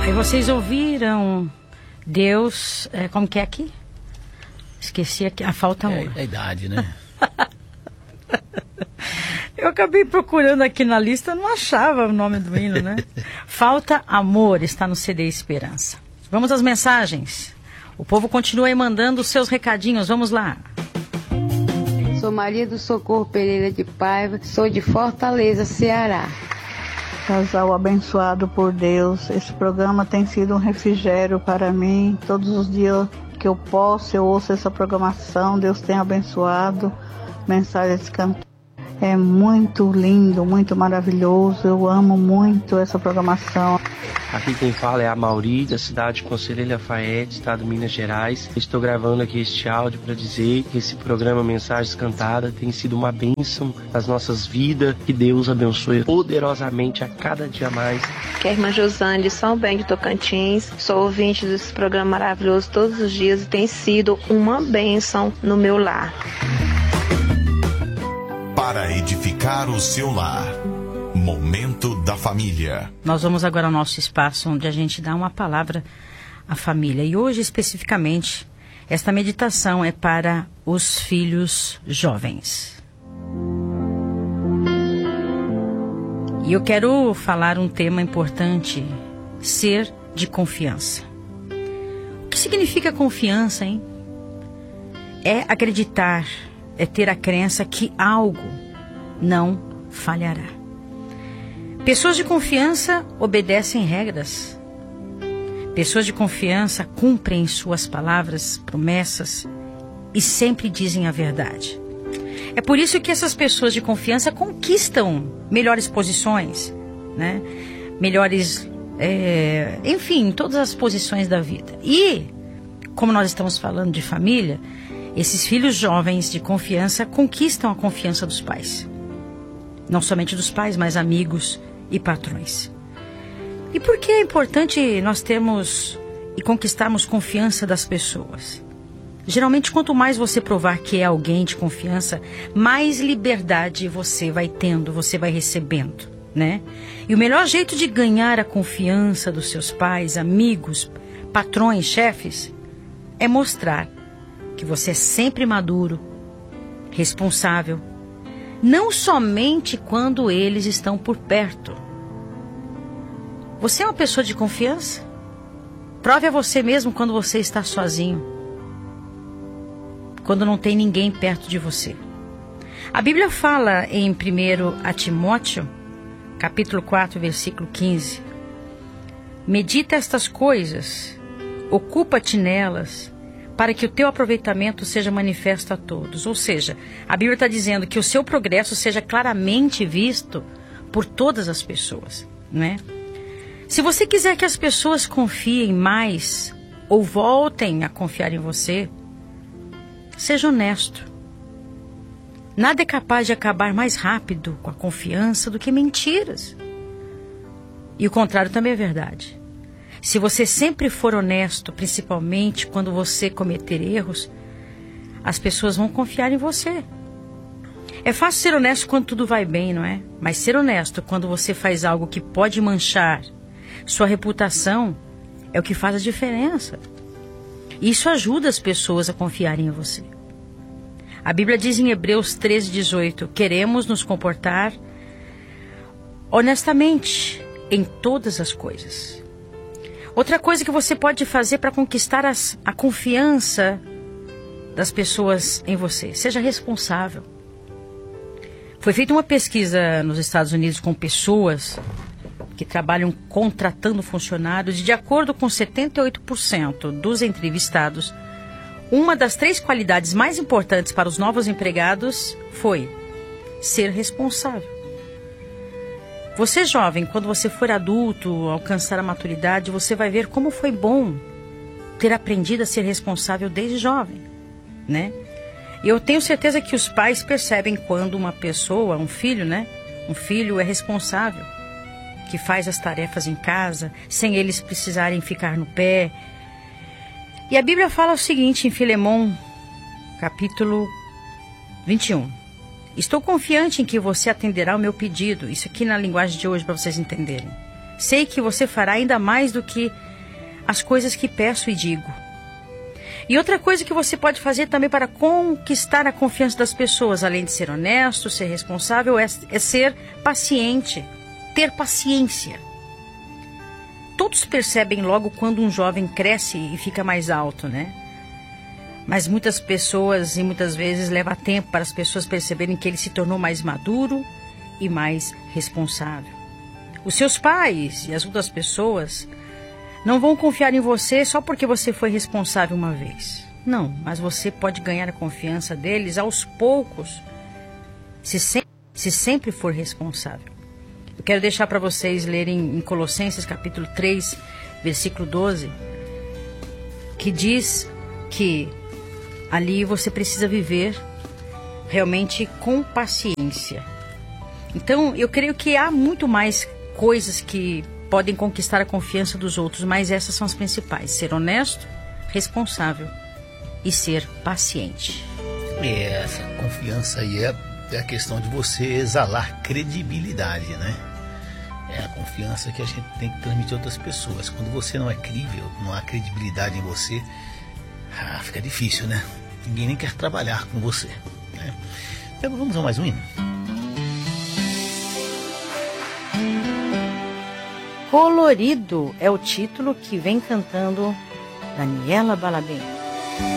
Aí vocês ouviram Deus, como que é aqui? Esqueci aqui, falta amor. É a idade, né? Eu acabei procurando aqui na lista, não achava o nome do hino, né? Falta amor, está no CD Esperança. Vamos às mensagens. O povo continua aí mandando os seus recadinhos, vamos lá. Sou Maria do Socorro Pereira de Paiva, sou de Fortaleza, Ceará. Casal abençoado por Deus, esse programa tem sido um refrigério para mim. Todos os dias que eu posso, eu ouço essa programação. Deus tem abençoado. Mensagens cantadas. É muito lindo, muito maravilhoso. Eu amo muito essa programação. Aqui quem fala é a Mauri, da cidade de Conselheiro Lafayette, estado de Minas Gerais. Estou gravando aqui este áudio para dizer que esse programa Mensagens Cantadas tem sido uma bênção nas nossas vidas. Que Deus abençoe poderosamente a cada dia mais. Que é a irmã Josane de São Bento de Tocantins. Sou ouvinte desse programa maravilhoso todos os dias e tem sido uma bênção no meu lar. Para edificar o seu lar. Momento da Família. Nós vamos agora ao nosso espaço onde a gente dá uma palavra à família. E hoje, especificamente, esta meditação é para os filhos jovens. E eu quero falar um tema importante, ser de confiança. O que significa confiança, hein? É acreditar, é ter a crença que algo não falhará. Pessoas de confiança obedecem regras. Pessoas de confiança cumprem suas palavras, promessas e sempre dizem a verdade. É por isso que essas pessoas de confiança conquistam melhores posições, né? Melhores, enfim, todas as posições da vida. E, como nós estamos falando de família, esses filhos jovens de confiança conquistam a confiança dos pais. Não somente dos pais, mas amigos e patrões. E por que é importante nós termos e conquistarmos confiança das pessoas? Geralmente, quanto mais você provar que é alguém de confiança, mais liberdade você vai tendo, você vai recebendo, né? E o melhor jeito de ganhar a confiança dos seus pais, amigos, patrões, chefes, é mostrar que você é sempre maduro, responsável, não somente quando eles estão por perto. Você é uma pessoa de confiança? Prove a você mesmo quando você está sozinho, quando não tem ninguém perto de você. A Bíblia fala em 1 Timóteo, capítulo 4, versículo 15. Medita estas coisas, ocupa-te nelas, para que o teu aproveitamento seja manifesto a todos. Ou seja, a Bíblia está dizendo que o seu progresso seja claramente visto por todas as pessoas, né? Se você quiser que as pessoas confiem mais ou voltem a confiar em você, seja honesto. Nada é capaz de acabar mais rápido com a confiança do que mentiras. E o contrário também é verdade. Se você sempre for honesto, principalmente quando você cometer erros, as pessoas vão confiar em você. É fácil ser honesto quando tudo vai bem, não é? Mas ser honesto quando você faz algo que pode manchar sua reputação é o que faz a diferença. Isso ajuda as pessoas a confiarem em você. A Bíblia diz em Hebreus 13:18, queremos nos comportar honestamente em todas as coisas. Outra coisa que você pode fazer para conquistar a confiança das pessoas em você, seja responsável. Foi feita uma pesquisa nos Estados Unidos com pessoas que trabalham contratando funcionários e de acordo com 78% dos entrevistados, uma das 3 qualidades mais importantes para os novos empregados foi ser responsável. Você jovem, quando você for adulto, alcançar a maturidade, você vai ver como foi bom ter aprendido a ser responsável desde jovem, né? E eu tenho certeza que os pais percebem quando uma pessoa, um filho, né? Um filho é responsável, que faz as tarefas em casa, sem eles precisarem ficar no pé. E a Bíblia fala o seguinte em Filemon, capítulo 21. Estou confiante em que você atenderá o meu pedido. Isso aqui na linguagem de hoje para vocês entenderem. Sei que você fará ainda mais do que as coisas que peço e digo. E outra coisa que você pode fazer também para conquistar a confiança das pessoas, além de ser honesto, ser responsável, é ser paciente, ter paciência. Todos percebem logo quando um jovem cresce e fica mais alto, né? Mas muitas pessoas e muitas vezes leva tempo para as pessoas perceberem que ele se tornou mais maduro e mais responsável. Os seus pais e as outras pessoas não vão confiar em você só porque você foi responsável uma vez. Não, mas você pode ganhar a confiança deles aos poucos, se sempre for responsável. Eu quero deixar para vocês lerem em Colossenses capítulo 3, versículo 12, que diz que ali você precisa viver realmente com paciência. Então, eu creio que há muito mais coisas que podem conquistar a confiança dos outros, mas essas são as principais: ser honesto, responsável e ser paciente. Essa confiança aí é a questão de você exalar credibilidade, né? É a confiança que a gente tem que transmitir a outras pessoas. Quando você não é crível, não há credibilidade em você, fica difícil, né? Ninguém nem quer trabalhar com você, né? Então vamos a mais um hino. Colorido é o título que vem cantando Daniela Balabem.